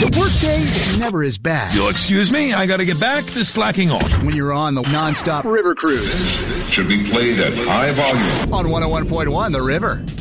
A workday is never as bad. You'll excuse me, I gotta get back to slacking off. When you're on the non-stop river cruise. Should be played at high volume. On 101.1 The River.